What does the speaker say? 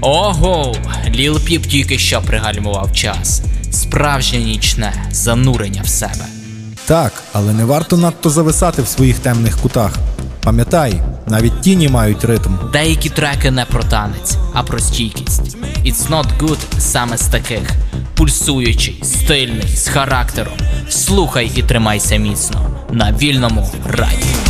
Ого, Ліл Піп тільки що пригальмував час. Справжнє нічне занурення в себе. Так, але не варто надто зависати в своїх темних кутах. Пам'ятай, навіть тіні мають ритм. Деякі треки не про танець, а про стійкість. It's Not Good саме з таких. Пульсуючий, стильний, з характером. Слухай і тримайся міцно на вільному раді.